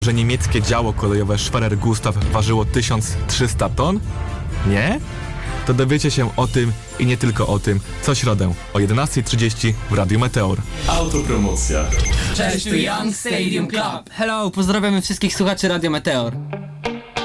że niemieckie działo kolejowe Schwerer Gustav ważyło 1300 ton? Nie? To dowiecie się o tym i nie tylko o tym co środę o 11:30 w Radiu Meteor. Autopromocja. Cześć, tu Young Stadium Club. Hello, pozdrawiamy wszystkich słuchaczy Radio Meteor.